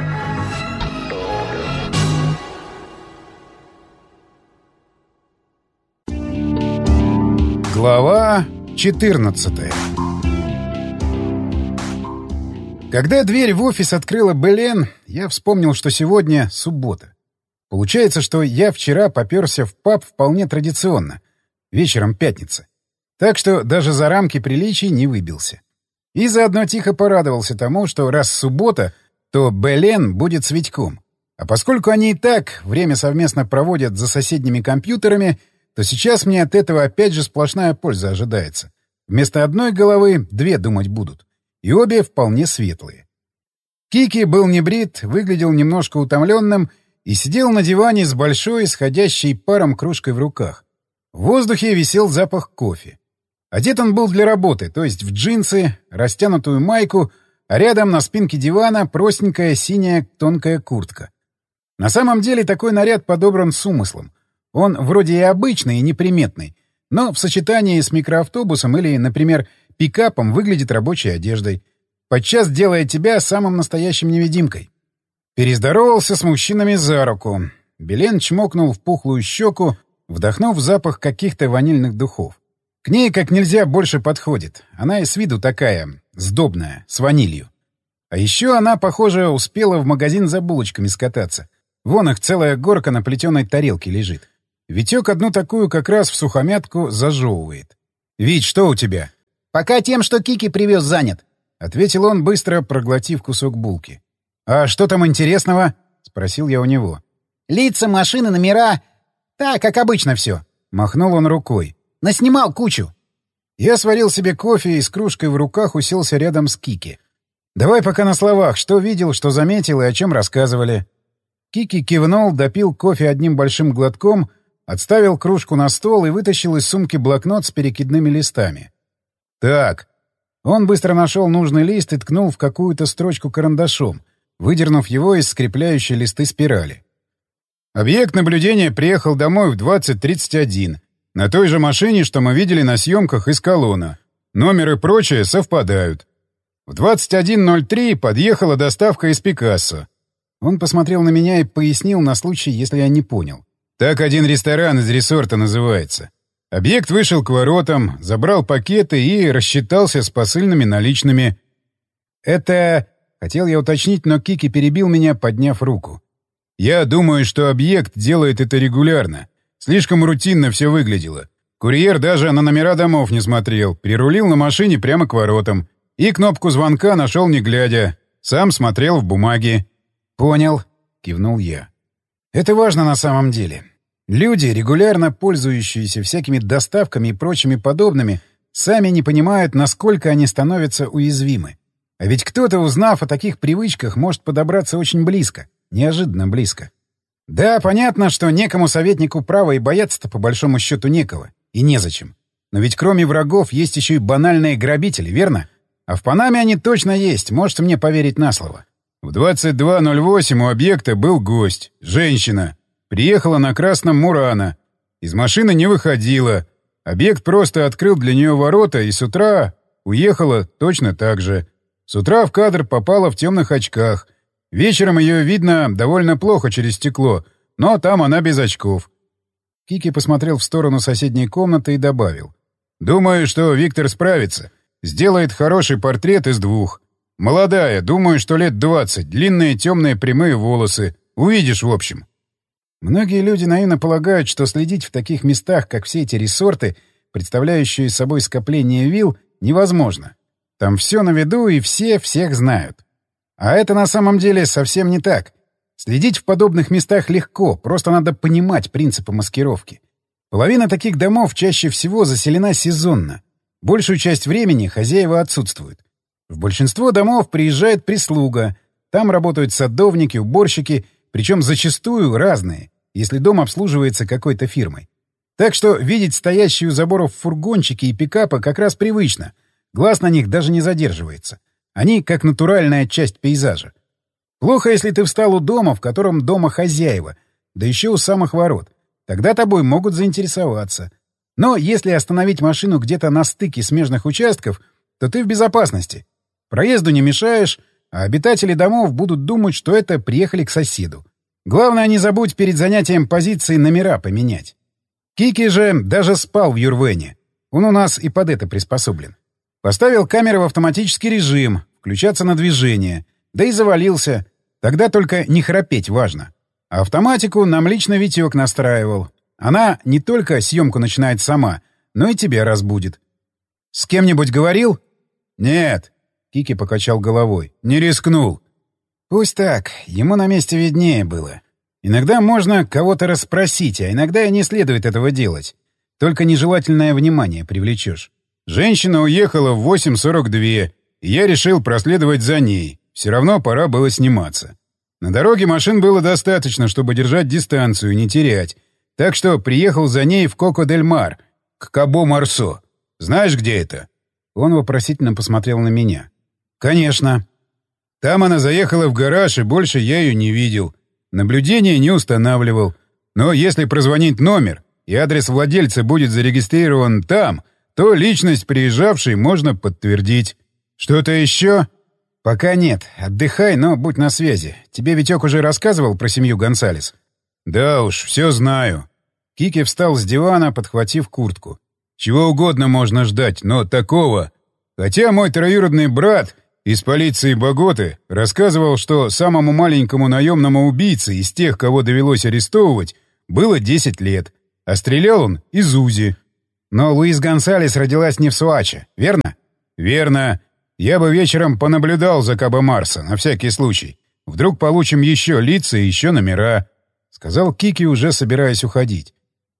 Глава четырнадцатая. Когда дверь в офис открыла Белен, я вспомнил, что сегодня суббота. Получается, что я вчера попёрся в паб вполне традиционно. Вечером пятница. Так что даже за рамки приличий не выбился. И заодно тихо порадовался тому, что раз суббота, то Белен будет с Витьком. А поскольку они и так время совместно проводят за соседними компьютерами, то сейчас мне от этого опять же сплошная польза ожидается. Вместо одной головы две думать будут. И обе вполне светлые. Кики был не брит, выглядел немножко утомленным и сидел на диване с большой, исходящей паром кружкой в руках. В воздухе висел запах кофе. Одет он был для работы, то есть в джинсы, растянутую майку, а рядом на спинке дивана простенькая синяя тонкая куртка. На самом деле такой наряд подобран с умыслом. Он вроде и обычный, и неприметный, но в сочетании с микроавтобусом или, например, пикапом выглядит рабочей одеждой, подчас делая тебя самым настоящим невидимкой. Перездоровался с мужчинами за руку. Белен чмокнул в пухлую щеку, вдохнув запах каких-то ванильных духов. К ней как нельзя больше подходит. Она и с виду такая, сдобная, с ванилью. А еще она, похоже, успела в магазин за булочками скататься. Вон их целая горка на плетеной тарелке лежит. Витек одну такую как раз в сухомятку зажевывает. «Вить, что у тебя?» «Пока тем, что Кики привез, занят», — ответил он, быстро проглотив кусок булки. «А что там интересного?» — спросил я у него. «Лица, машины, номера. Так, как обычно все», — махнул он рукой. «Наснимал кучу». Я сварил себе кофе и с кружкой в руках уселся рядом с Кики. «Давай пока на словах, что видел, что заметил и о чем рассказывали». Кики кивнул, допил кофе одним большим глотком, отставил кружку на стол и вытащил из сумки блокнот с перекидными листами. «Так». Он быстро нашел нужный лист и ткнул в какую-то строчку карандашом, выдернув его из скрепляющей листы спирали. Объект наблюдения приехал домой в двадцать тридцать один, на той же машине, что мы видели на съемках из колонна. Номер и прочее совпадают. В двадцать один ноль три подъехала доставка из Пикассо. Он посмотрел на меня и пояснил на случай, если я не понял. Так один ресторан из ресорта называется. Объект вышел к воротам, забрал пакеты и рассчитался с посыльными наличными. Это... Хотел я уточнить, но Кики перебил меня, подняв руку. Я думаю, что объект делает это регулярно. Слишком рутинно все выглядело. Курьер даже на номера домов не смотрел, прирулил на машине прямо к воротам. И кнопку звонка нашел не глядя. Сам смотрел в бумаге. «Понял», — кивнул я. «Это важно на самом деле. Люди, регулярно пользующиеся всякими доставками и прочими подобными, сами не понимают, насколько они становятся уязвимы. А ведь кто-то, узнав о таких привычках, может подобраться очень близко, неожиданно близко. Да, понятно, что некому советнику права и бояться-то по большому счету некого. И незачем. Но ведь кроме врагов есть еще и банальные грабители, верно? А в Панаме они точно есть, можете мне поверить на слово. В двадцать два ноль восемь у объекта был гость, женщина. Приехала на красном Мурано. Из машины не выходила. Объект просто открыл для нее ворота и с утра уехала точно так же. С утра в кадр попала в темных очках. Вечером ее видно довольно плохо через стекло, но там она без очков. Кики посмотрел в сторону соседней комнаты и добавил. «Думаю, что Виктор справится. Сделает хороший портрет из двух. Молодая, думаю, что лет двадцать, длинные темные прямые волосы. Увидишь, в общем». Многие люди наивно полагают, что следить в таких местах, как все эти ресорты, представляющие собой скопление вилл, невозможно. Там все на виду и все всех знают. А это на самом деле совсем не так. Следить в подобных местах легко, просто надо понимать принципы маскировки. Половина таких домов чаще всего заселена сезонно. Большую часть времени хозяева отсутствуют. В большинство домов приезжает прислуга. Там работают садовники, уборщики, причем зачастую разные, если дом обслуживается какой-то фирмой. Так что видеть стоящие у заборов фургончики и пикапы как раз привычно. Глаз на них даже не задерживается. Они как натуральная часть пейзажа. Плохо, если ты встал у дома, в котором дома хозяева, да еще у самых ворот. Тогда тобой могут заинтересоваться. Но если остановить машину где-то на стыке смежных участков, то ты в безопасности. Проезду не мешаешь, а обитатели домов будут думать, что это приехали к соседу. Главное, не забудь перед занятием позиции номера поменять. Кики же даже спал в Юрвене. Он у нас и под это приспособлен. Поставил камеры в автоматический режим, включаться на движение. Да и завалился. Тогда только не храпеть важно. А автоматику нам лично Витек настраивал. Она не только съемку начинает сама, но и тебя разбудит. «С кем-нибудь говорил?» «Нет», — Кики покачал головой. «Не рискнул». «Пусть так. Ему на месте виднее было. Иногда можно кого-то расспросить, а иногда и не следует этого делать. Только нежелательное внимание привлечешь. Женщина уехала в восемь сорок два, и я решил проследовать за ней. Все равно пора было сниматься. На дороге машин было достаточно, чтобы держать дистанцию и не терять. Так что приехал за ней в Коко-дель-Мар, к Кабо-Марсо. Знаешь, где это?» Он вопросительно посмотрел на меня. «Конечно». Там она заехала в гараж, и больше я ее не видел. Наблюдение не устанавливал. Но если прозвонить номер, и адрес владельца будет зарегистрирован там, то личность приезжавшей можно подтвердить. Что-то еще? Пока нет. Отдыхай, но будь на связи. Тебе Витек уже рассказывал про семью Гонсалес? Да уж, все знаю. Кики встал с дивана, подхватив куртку. Чего угодно можно ждать, но такого... Хотя мой троюродный брат из полиции Боготы рассказывал, что самому маленькому наемному убийце из тех, кого довелось арестовывать, было десять лет. А стрелял он из УЗИ. Но Луис Гонсалес родилась не в Суаче, верно? Верно. Я бы вечером понаблюдал за Кабо-Марсо, на всякий случай. Вдруг получим еще лица и еще номера. Сказал Кики, уже собираясь уходить.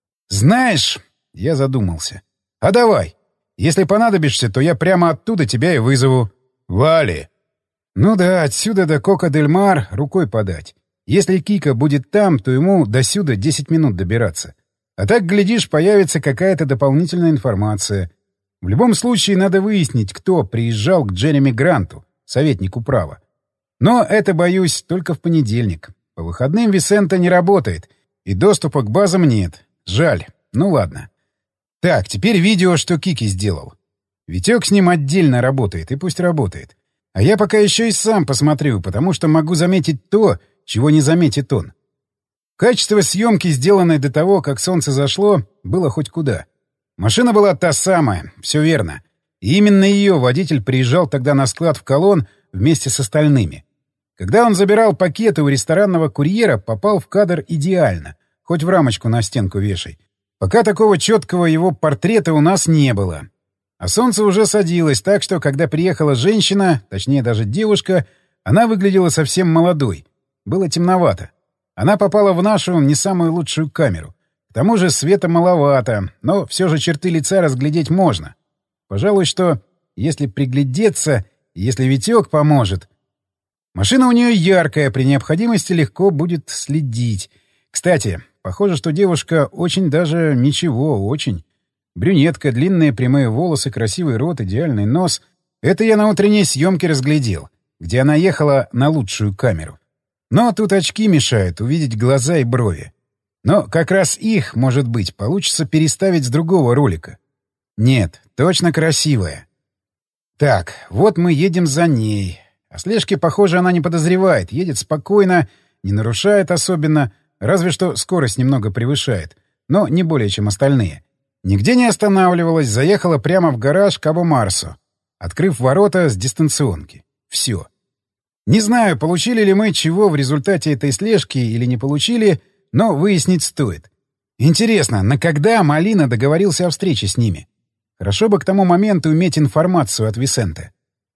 Знаешь, я задумался. А давай. Если понадобишься, то я прямо оттуда тебя и вызову. Вали. Ну да, отсюда до Коко-дель-Мар рукой подать. Если Кика будет там, то ему досюда десять минут добираться. А так, глядишь, появится какая-то дополнительная информация. В любом случае, надо выяснить, кто приезжал к Джереми Гранту, советнику права. Но это, боюсь, только в понедельник. По выходным Висента не работает, и доступа к базам нет. Жаль. Ну ладно. Так, теперь видео, что Кики сделал. Витек с ним отдельно работает, и пусть работает. А я пока еще и сам посмотрю, потому что могу заметить то, чего не заметит он. Качество съемки, сделанной до того, как солнце зашло, было хоть куда. Машина была та самая, все верно. И именно ее водитель приезжал тогда на склад в Колон вместе с остальными. Когда он забирал пакеты у ресторанного курьера, попал в кадр идеально, хоть в рамочку на стенку вешай. Пока такого четкого его портрета у нас не было. А солнце уже садилось, так что, когда приехала женщина, точнее даже девушка, она выглядела совсем молодой. Было темновато. Она попала в нашу не самую лучшую камеру. К тому же света маловато, но все же черты лица разглядеть можно. Пожалуй, что, если приглядеться, если Витек поможет... Машина у нее яркая, при необходимости легко будет следить. Кстати, похоже, что девушка очень даже ничего, очень. Брюнетка, длинные прямые волосы, красивый рот, идеальный нос. Это я на утренней съемке разглядел, где она ехала на лучшую камеру. Но тут очки мешают увидеть глаза и брови. Но как раз их, может быть, получится переставить с другого ролика. Нет, точно красивая. Так, вот мы едем за ней. О слежке, похоже, она не подозревает. Едет спокойно, не нарушает особенно, разве что скорость немного превышает. Но не более, чем остальные. Нигде не останавливалась, заехала прямо в гараж Кабо-Марсо, открыв ворота с дистанционки. Все. Не знаю, получили ли мы чего в результате этой слежки или не получили, но выяснить стоит. Интересно, на когда Малина договорился о встрече с ними? Хорошо бы к тому моменту иметь информацию от Висенте.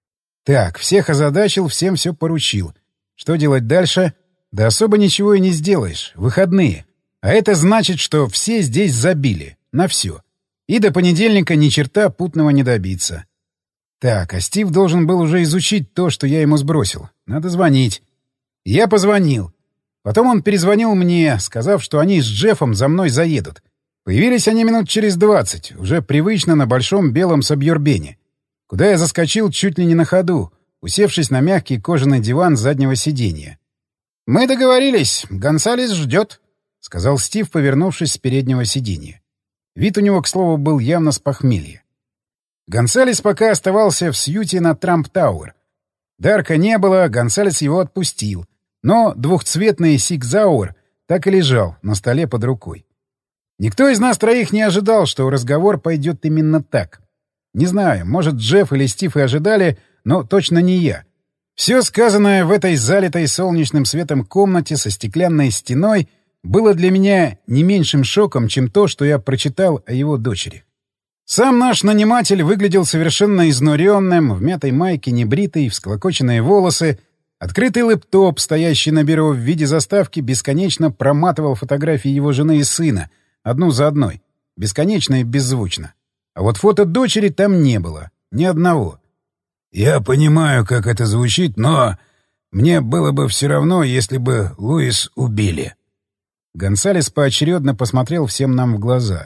Так, всех озадачил, всем все поручил. Что делать дальше? Да особо ничего и не сделаешь. Выходные. А это значит, что все здесь забили. На все. И до понедельника ни черта путного не добиться. Так, а Стив должен был уже изучить то, что я ему сбросил. Надо звонить. Я позвонил. Потом он перезвонил мне, сказав, что они с Джеффом за мной заедут. Появились они минут через двадцать, уже привычно на большом белом сабьербене, куда я заскочил чуть ли не на ходу, усевшись на мягкий кожаный диван заднего сиденья. «Мы договорились. Гонсалес ждет», — сказал Стив, повернувшись с переднего сиденья. Вид у него, к слову, был явно с похмелья. Гонсалес пока оставался в сьюте на Трамп-Тауэр. Дарка не было, Гонсалес его отпустил, но двухцветный Сиг-Зауэр так и лежал на столе под рукой. Никто из нас троих не ожидал, что разговор пойдет именно так. Не знаю, может, Джефф или Стив и ожидали, но точно не я. Все сказанное в этой залитой солнечным светом комнате со стеклянной стеной было для меня не меньшим шоком, чем то, что я прочитал о его дочери. Сам наш наниматель выглядел совершенно изнуренным, в мятой майке, небритый, всклокоченные волосы. Открытый лэптоп, стоящий на бюро в виде заставки, бесконечно проматывал фотографии его жены и сына, одну за одной, бесконечно и беззвучно. А вот фото дочери там не было, ни одного. «Я понимаю, как это звучит, но Мне было бы все равно, если бы Луис убили». Гонсалес поочередно посмотрел всем нам в глаза.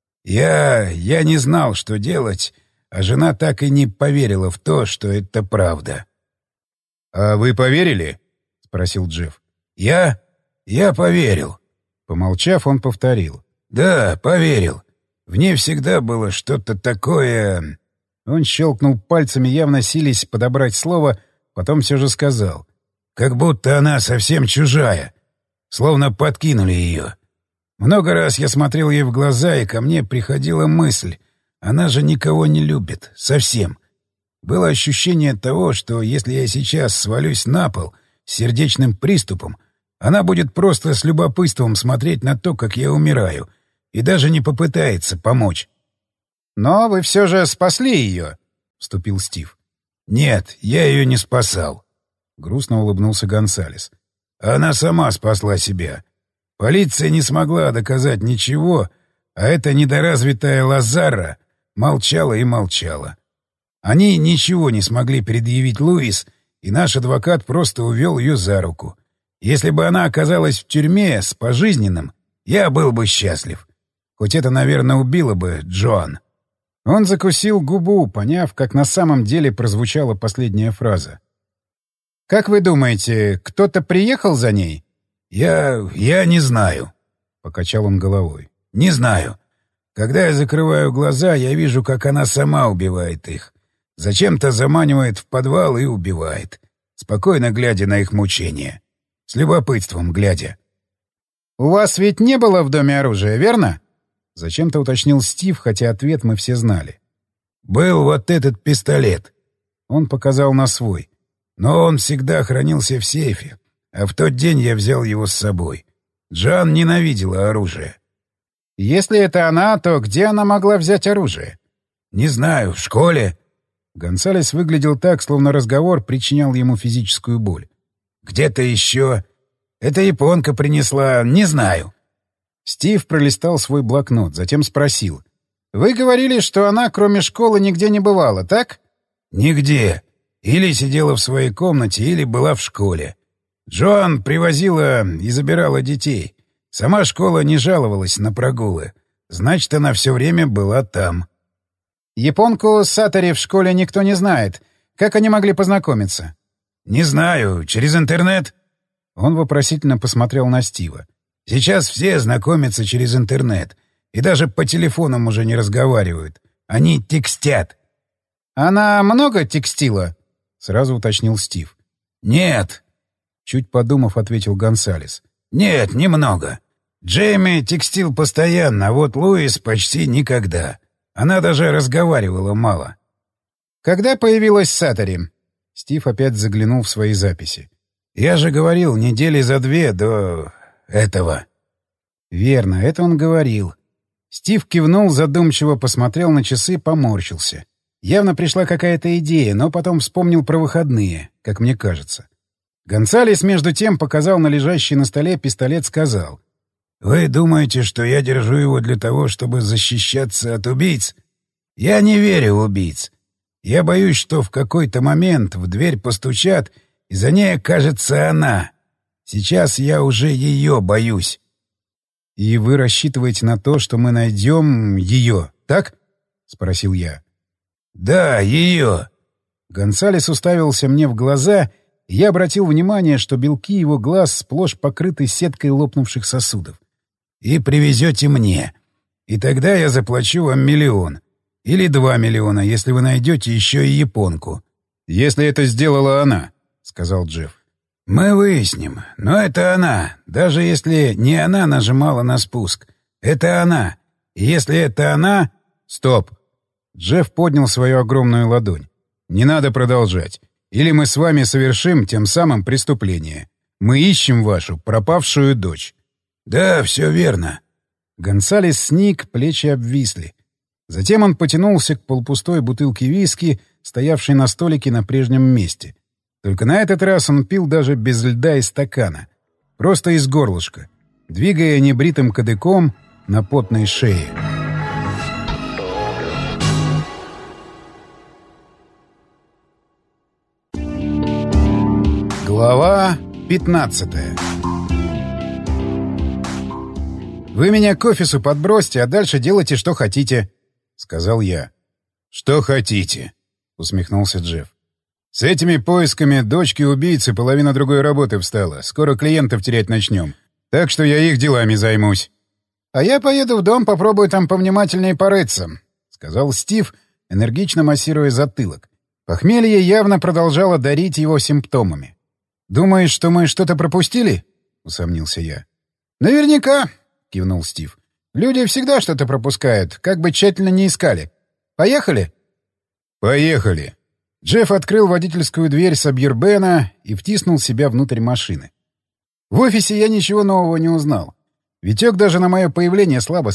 «Я... я не знал, что делать, а жена так и не поверила в то, что это правда». «А вы поверили?» — спросил Джефф. «Я... я поверил». Помолчав, он повторил. «Да, поверил. В ней всегда было что-то такое...» Он щелкнул пальцами, явно силясь подобрать слово, потом все же сказал. «Как будто она совсем чужая. Словно подкинули ее. Много раз я смотрел ей в глаза, и ко мне приходила мысль. Она же никого не любит. Совсем. Было ощущение того, что если я сейчас свалюсь на пол с сердечным приступом, она будет просто с любопытством смотреть на то, как я умираю, и даже не попытается помочь». «Но вы все же спасли ее», — вступил Стив. «Нет, я ее не спасал», — грустно улыбнулся Гонсалес. «Она сама спасла себя. Полиция не смогла доказать ничего, а эта недоразвитая Лазара молчала и молчала. Они ничего не смогли предъявить Луис, и наш адвокат просто увел ее за руку. Если бы она оказалась в тюрьме с пожизненным, я был бы счастлив. Хоть это, наверное, убило бы Джоан». Он закусил губу, поняв, как на самом деле прозвучала последняя фраза. «Как вы думаете, кто-то приехал за ней?» «Я... я не знаю», — покачал он головой. «Не знаю. Когда я закрываю глаза, я вижу, как она сама убивает их. Зачем-то заманивает в подвал и убивает, спокойно глядя на их мучения. С любопытством глядя». «У вас ведь не было в доме оружия, верно?» Зачем-то уточнил Стив, хотя ответ мы все знали. «Был вот этот пистолет». Он показал на свой. «Но он всегда хранился в сейфе, а в тот день я взял его с собой. Джоан ненавидела оружие». «Если это она, то где она могла взять оружие?» «Не знаю, в школе». Гонсалес выглядел так, словно разговор причинял ему физическую боль. «Где-то еще. Эта японка принесла, не знаю». Стив пролистал свой блокнот, затем спросил. «Вы говорили, что она, кроме школы, нигде не бывала, так?» «Нигде. Или сидела в своей комнате, или была в школе. Джоан привозила и забирала детей. Сама школа не жаловалась на прогулы. Значит, она все время была там». «Японку Сатори в школе никто не знает. Как они могли познакомиться?» «Не знаю. Через интернет?» Он вопросительно посмотрел на Стива. «Сейчас все знакомятся через интернет. И даже по телефонам уже не разговаривают. Они текстят». «Она много текстила?» — сразу уточнил Стив. «Нет», — чуть подумав, ответил Гонсалес. «Нет, немного. Джейми текстил постоянно, а вот Луис почти никогда. Она даже разговаривала мало». «Когда появилась Сатори?» Стив опять заглянул в свои записи. «Я же говорил, недели за две до... этого». «Верно, это он говорил». Стив кивнул, задумчиво посмотрел на часы, поморщился. Явно пришла какая-то идея, но потом вспомнил про выходные, как мне кажется. Гонсалес, между тем, показал на лежащий на столе пистолет, сказал. «Вы думаете, что я держу его для того, чтобы защищаться от убийц? Я не верю в убийц. Я боюсь, что в какой-то момент в дверь постучат, и за ней окажется она. Сейчас я уже ее боюсь». «И вы рассчитываете на то, что мы найдем ее, так?» — спросил я. «Да, ее». Гонсалес уставился мне в глаза, и я обратил внимание, что белки его глаз сплошь покрыты сеткой лопнувших сосудов. «И привезете мне. И тогда я заплачу вам миллион. Или два миллиона, если вы найдете еще и японку». «Если это сделала она», — сказал Джефф. «Мы выясним. Но это она. Даже если не она нажимала на спуск. Это она. И если это она...» «Стоп!» Джефф поднял свою огромную ладонь. «Не надо продолжать. Или мы с вами совершим тем самым преступление. Мы ищем вашу пропавшую дочь». «Да, все верно». Гонсалес сник, плечи обвисли. Затем он потянулся к полупустой бутылке виски, стоявшей на столике на прежнем месте. Только на этот раз он пил даже без льда из стакана. Просто из горлышка, двигая небритым кадыком на потной шее. Глава пятнадцатая. «Вы меня к офису подбросьте, а дальше делайте, что хотите», — сказал я. «Что хотите», — усмехнулся Джефф. «С этими поисками дочки убийцы половина другой работы встала. Скоро клиентов терять начнем. Так что я их делами займусь». «А я поеду в дом, попробую там повнимательнее порыться», — сказал Стив, энергично массируя затылок. Похмелье явно продолжало дарить его симптомами. «Думаешь, что мы что-то пропустили?» — усомнился я. «Наверняка», — кивнул Стив. «Люди всегда что-то пропускают, как бы тщательно не искали. Поехали?» «Поехали». Джефф открыл водительскую дверь Сабьербена и втиснул себя внутрь машины. В офисе я ничего нового не узнал. Витек даже на мое появление слабо